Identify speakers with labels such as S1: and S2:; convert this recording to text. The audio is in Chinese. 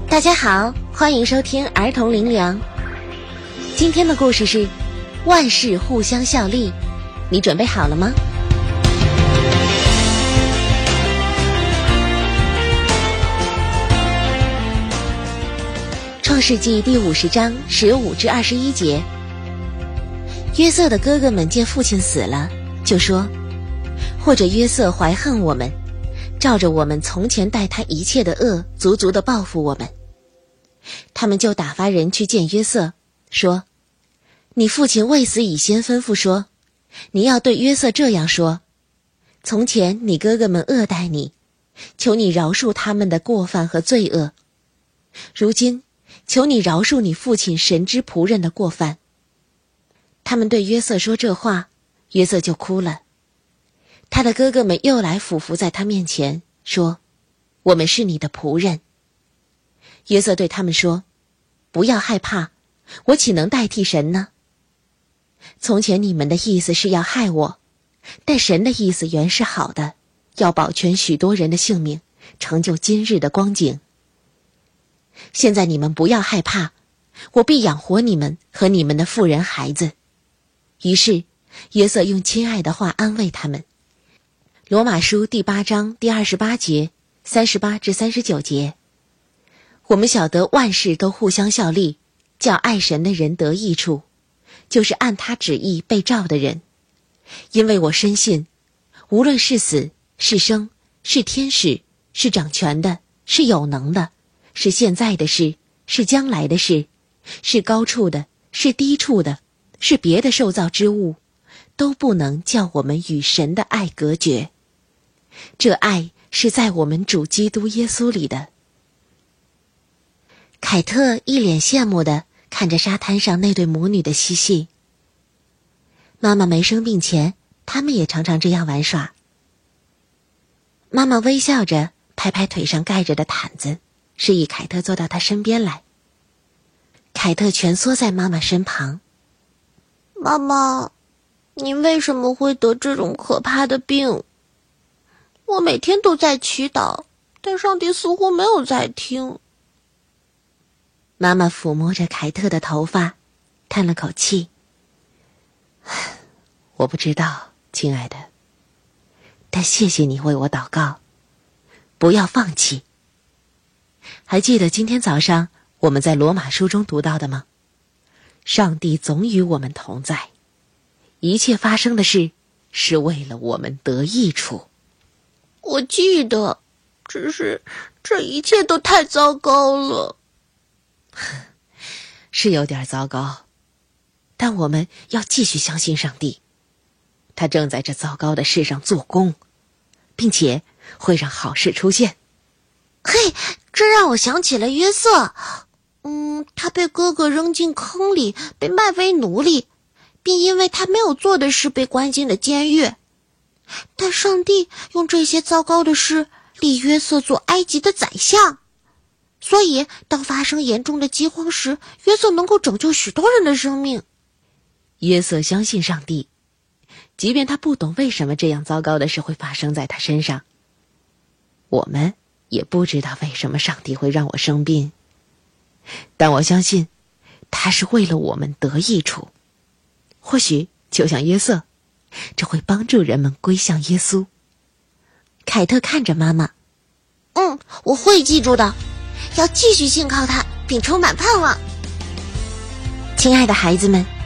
S1: 大家好，欢迎收听儿童灵粮。今天的故事是万事互相效力，你准备好了吗？创世纪第50章15至21节，约瑟的哥哥们见父亲死了，就说：或者约瑟怀恨我们，照着我们从前待他一切的恶，足足地报复我们。他们就打发人去见约瑟，说：你父亲未死以先吩咐说，你要对约瑟这样说：从前你哥哥们恶待你，求你饶恕他们的过犯和罪恶。如今求你饶恕你父亲神之仆人的过犯。他们对约瑟说这话，约瑟就哭了。他的哥哥们又来俯伏在他面前，说：我们是你的仆人。约瑟对他们说：不要害怕，我岂能代替神呢？从前你们的意思是要害我，但神的意思原是好的，要保全许多人的性命，成就今日的光景。现在你们不要害怕，我必养活你们和你们的妇人孩子。于是约瑟用亲爱的话安慰他们。罗马书第8章第28节38至39节，我们晓得万事都互相效力，叫爱神的人得益处，就是按他旨意被召的人。因为我深信，无论是死是生，是天使，是掌权的，是有能的，是现在的事，是将来的事，是高处的，是低处的，是别的受造之物，都不能叫我们与神的爱隔绝。这爱是在我们主基督耶稣里的。凯特一脸羡慕地看着沙滩上那对母女的嬉戏。妈妈没生病前，他们也常常这样玩耍。妈妈微笑着拍拍腿上盖着的毯子，示意凯特坐到她身边来。凯特蜷缩在妈妈身旁。
S2: 妈妈，你为什么会得这种可怕的病？我每天都在祈祷，但上帝似乎没有在听。
S1: 妈妈抚摸着凯特的头发，叹了口气。我不知道，亲爱的，但谢谢你为我祷告，不要放弃。还记得今天早上我们在罗马书中读到的吗？上帝总与我们同在，一切发生的事是为了我们得益处。
S2: 我记得，只是这一切都太糟糕了。
S1: 是有点糟糕，但我们要继续相信上帝，他正在这糟糕的事上做工，并且会让好事出现。
S2: 嘿，这让我想起了约瑟。他被哥哥扔进坑里，被卖为奴隶，并因为他没有做的事被关进了监狱。但上帝用这些糟糕的事立约瑟做埃及的宰相，所以当发生严重的饥荒时，约瑟能够拯救许多人的生命。
S1: 约瑟相信上帝，即便他不懂为什么这样糟糕的事会发生在他身上。我们也不知道为什么上帝会让我生病，但我相信他是为了我们得益处。或许就像约瑟，这会帮助人们归向耶稣。凯特看着妈妈。
S2: 我会记住的，要继续信靠他，并充满盼望。
S1: 亲爱的孩子们，